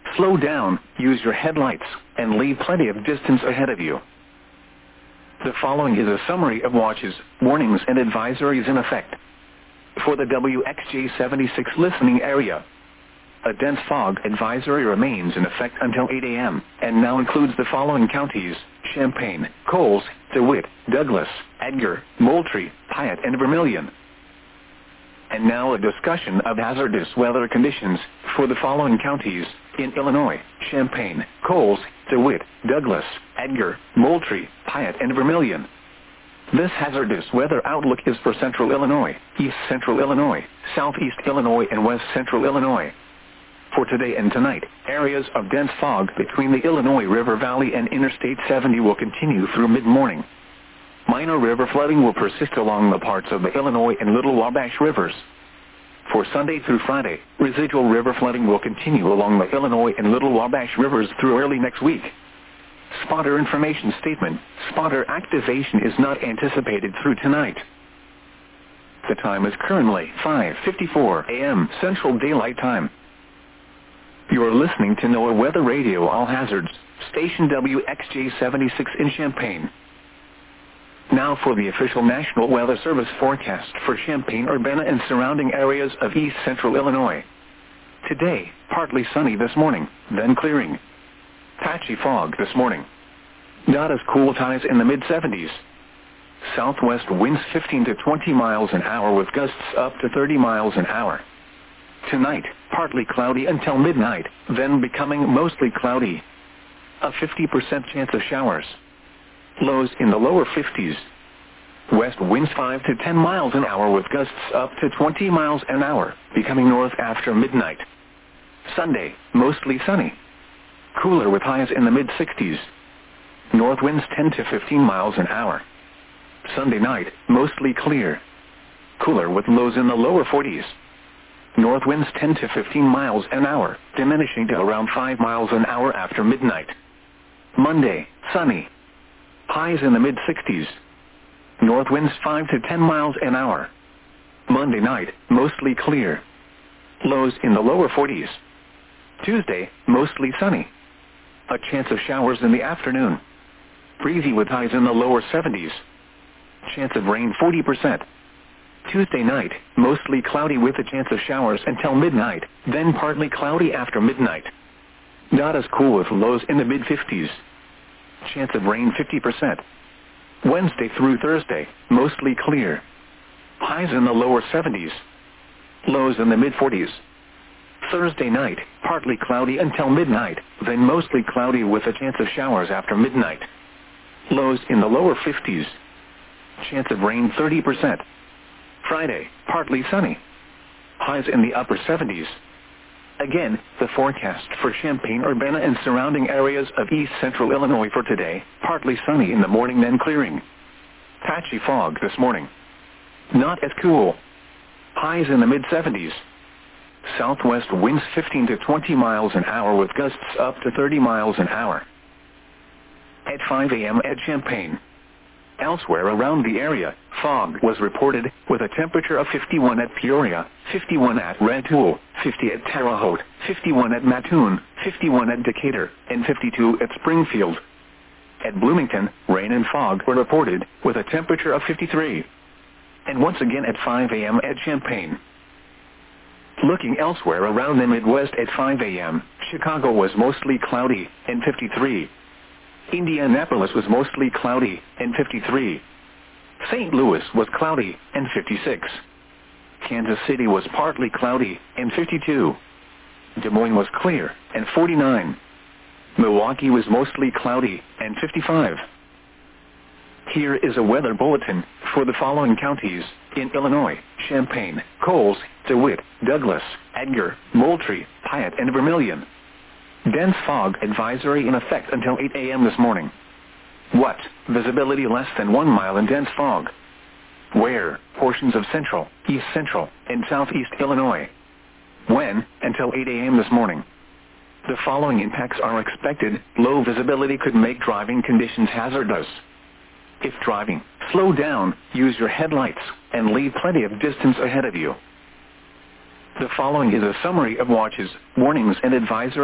Slow down, use your headlights, and leave plenty of distance ahead of you. The following is a summary of watches, warnings and advisories in effect. For the WXJ76 listening area, a dense fog advisory remains in effect until 8 a.m. and now includes the following counties: Champaign, Coles, DeWitt, Douglas, Edgar, Moultrie, Piatt and Vermilion. And now a discussion of hazardous weather conditions for the following counties in Illinois: Champaign, Coles, DeWitt, Douglas, Edgar, Moultrie, Piatt and Vermilion. This hazardous weather outlook is for Central Illinois, East Central Illinois, Southeast Illinois and West Central Illinois. For today and tonight, areas of dense fog between the Illinois River Valley and Interstate 70 will continue through mid-morning. Minor river flooding will persist along the parts of the Illinois and Little Wabash rivers. For Sunday through Friday, residual river flooding will continue along the Illinois and Little Wabash rivers through early next week. Spotter information statement: spotter activation is not anticipated through tonight. The time is currently 5:54 a.m. Central Daylight Time. You are listening to NOAA Weather Radio All Hazards, station WXJ76 in Champaign. Now for the official National Weather Service forecast for Champaign-Urbana and surrounding areas of East Central Illinois. Today, partly sunny this morning, then clearing. Patchy fog this morning. Not as cool, highs in the mid-70s. Southwest winds 15 to 20 miles an hour with gusts up to 30 miles an hour. Tonight, partly cloudy until midnight, then becoming mostly cloudy. A 50% chance of showers. Lows in the lower 50s. West winds 5 to 10 miles an hour with gusts up to 20 miles an hour, becoming north after midnight. Sunday, mostly sunny. Cooler with highs in the mid-60s. North winds 10 to 15 miles an hour. Sunday night, mostly clear. Cooler with lows in the lower 40s. North winds 10 to 15 miles an hour, diminishing to around 5 miles an hour after midnight. Monday, sunny. Highs in the mid-60s. North winds 5 to 10 miles an hour. Monday night, mostly clear. Lows in the lower 40s. Tuesday, mostly sunny. A chance of showers in the afternoon. Breezy with highs in the lower 70s. Chance of rain 40%. Tuesday night, mostly cloudy with a chance of showers until midnight, then partly cloudy after midnight. Not as cool with lows in the mid-50s. Chance of rain 50%. Wednesday through Thursday, mostly clear. Highs in the lower 70s. Lows in the mid-40s. Thursday night, partly cloudy until midnight, then mostly cloudy with a chance of showers after midnight. Lows in the lower 50s. Chance of rain 30%. Friday, partly sunny. Highs in the upper 70s. Again, the forecast for Champaign-Urbana and surrounding areas of East Central Illinois for today: partly sunny in the morning, then clearing. Patchy fog this morning. Not as cool. Highs in the mid-70s. Southwest winds 15 to 20 miles an hour with gusts up to 30 miles an hour. At 5 a.m. at Champaign. Elsewhere around the area, fog was reported with a temperature of 51 at Peoria, 51 at Rantoul, 50 at Terre Haute, 51 at Mattoon, 51 at Decatur, and 52 at Springfield. At Bloomington, rain and fog were reported with a temperature of 53. And once again at 5 a.m. at Champaign. Looking elsewhere around the Midwest at 5 a.m., Chicago was mostly cloudy and 53. Indianapolis was mostly cloudy and 53. St. Louis was cloudy and 56. Kansas City was partly cloudy and 52. Des Moines was clear and 49. Milwaukee was mostly cloudy and 55. Here is a weather bulletin for the following counties in Illinois: Champaign, Coles, DeWitt, Douglas, Edgar, Moultrie, Piatt and Vermilion. Dense fog advisory in effect until 8 a.m. this morning. What? Visibility less than 1 mile in dense fog. Where? Portions of Central, East Central, and Southeast Illinois. When? Until 8 a.m. this morning. The following impacts are expected. Low visibility could make driving conditions hazardous. If driving, slow down, use your headlights, and leave plenty of distance ahead of you. The following is a summary of watches, warnings, and advisories